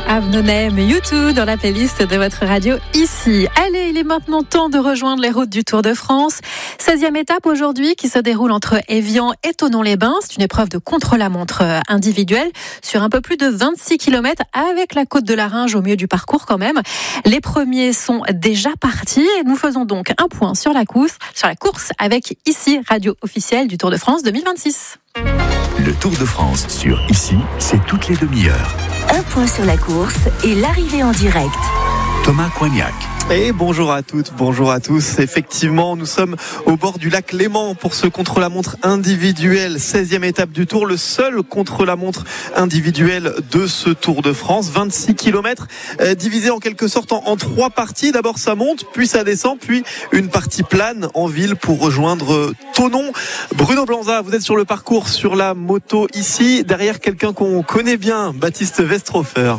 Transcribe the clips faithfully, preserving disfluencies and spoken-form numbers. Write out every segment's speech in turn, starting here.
Have No Name, U deux dans la playlist de votre radio ici. Allez, il est maintenant temps de rejoindre les routes du Tour de France. seizième étape aujourd'hui qui se déroule entre Évian et Thonon-les-Bains. C'est une épreuve de contre-la-montre individuelle sur un peu plus de vingt-six kilomètres avec la côte de la Ringe au milieu du parcours quand même. Les premiers sont déjà partis et nous faisons donc un point sur la course, sur la course avec ici, radio officielle du Tour de France deux mille vingt-six. Le Tour de France sur Ici, c'est toutes les demi-heures. Un point sur la course et l'arrivée en direct. Thomas Coignac. Et bonjour à toutes, bonjour à tous. Effectivement, nous sommes au bord du lac Léman pour ce contre-la-montre individuel. seizième étape du Tour, le seul contre-la-montre individuel de ce Tour de France. vingt-six kilomètres, euh, divisé en quelque sorte en, en trois parties. D'abord ça monte, puis ça descend, puis une partie plane en ville pour rejoindre Thonon. Bruno Blanza, vous êtes sur le parcours, sur la moto ici. Derrière quelqu'un qu'on connaît bien, Baptiste Westhofer.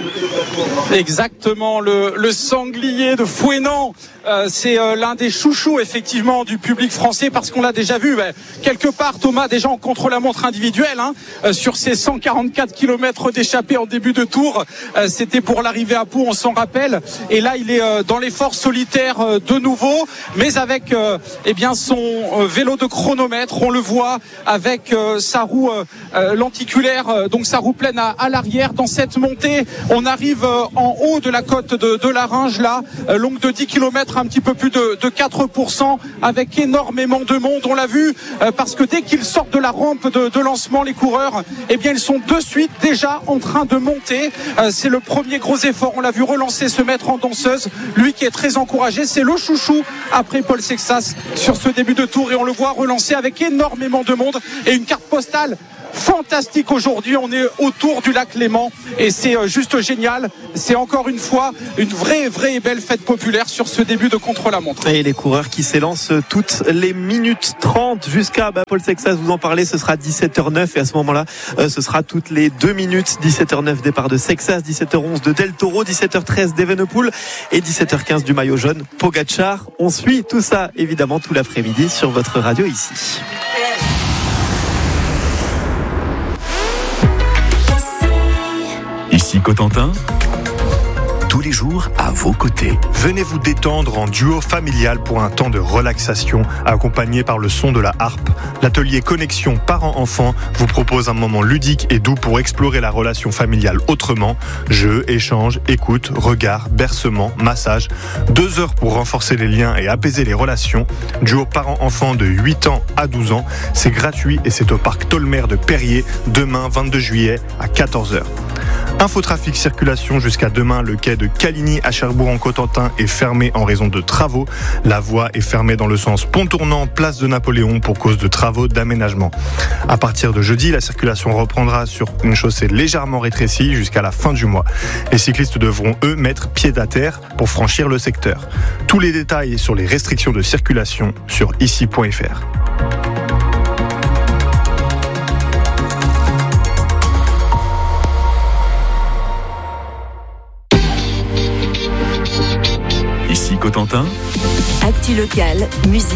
Exactement, le, le sanglier de Fouesnant, euh, c'est euh, l'un des chouchous effectivement du public français parce qu'on l'a déjà vu bah, quelque part, Thomas, déjà en contre-la-montre individuelle hein, euh, sur ces cent quarante-quatre kilomètres d'échappée en début de tour, euh, c'était pour l'arrivée à Pau, on s'en rappelle, et là il est euh, dans l'effort solitaire euh, de nouveau, mais avec euh, eh bien son euh, vélo de chronomètre, on le voit avec euh, sa roue euh, euh, lenticulaire, euh, donc sa roue pleine à, à l'arrière. Dans cette montée, on arrive euh, en haut de la côte de, de la Ringe là, euh, longue de dix kilomètres, un petit peu plus de, de quatre pour cent, avec énormément de monde, on l'a vu, euh, parce que dès qu'ils sortent de la rampe de, de lancement, les coureurs, eh bien ils sont de suite déjà en train de monter, euh, c'est le premier gros effort, on l'a vu relancer, se mettre en danseuse, lui qui est très encouragé, c'est le chouchou après Paul Sexas sur ce début de tour, et on le voit relancer avec énormément de monde et une carte postale fantastique aujourd'hui. On est autour du lac Léman et c'est juste génial. C'est encore une fois une vraie, vraie et belle fête populaire sur ce début de contre-la-montre. Et les coureurs qui s'élancent toutes les minutes trente jusqu'à bah, Paul Sexas, vous en parlez, ce sera dix-sept heures neuf et à ce moment-là, euh, ce sera toutes les deux minutes. dix-sept heures neuf départ de Sexas, dix-sept heures onze de Del Toro, dix-sept heures treize d'Evenepoel et dix-sept heures quinze du maillot jaune Pogacar. On suit tout ça évidemment tout l'après-midi sur votre radio ici. Ici Cotentin, tous les jours à vos côtés. Venez vous détendre en duo familial pour un temps de relaxation accompagné par le son de la harpe. L'atelier Connexion Parents-Enfants vous propose un moment ludique et doux pour explorer la relation familiale autrement. Jeux, échanges, écoute, regard, bercement, massage. Deux heures pour renforcer les liens et apaiser les relations. Duo Parents-Enfants de huit ans à douze ans. C'est gratuit et c'est au parc Tolmer de Perrier, demain vingt-deux juillet à quatorze heures. Infotrafic circulation jusqu'à demain, le quai de Caligny à Cherbourg-en-Cotentin est fermé en raison de travaux. La voie est fermée dans le sens pont tournant, place de Napoléon pour cause de travaux d'aménagement. À partir de jeudi, la circulation reprendra sur une chaussée légèrement rétrécie jusqu'à la fin du mois. Les cyclistes devront eux mettre pied à terre pour franchir le secteur. Tous les détails sur les restrictions de circulation sur ici point f r. Ici Cotentin. Actu local, musique.